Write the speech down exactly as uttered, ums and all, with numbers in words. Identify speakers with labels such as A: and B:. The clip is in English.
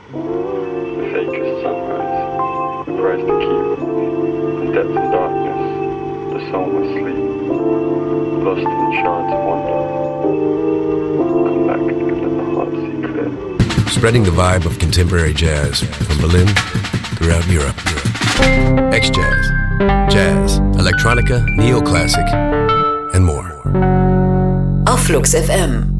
A: The fakest sunrise, the price to keep. In depth and darkness, the soul must sleep. Lost in enchanted wonder. Come back and let the heart see clear.
B: Spreading the vibe of contemporary jazz from Berlin throughout Europe. X-Jazz, jazz, electronica, neoclassic, and more.
C: Auf Flux F M.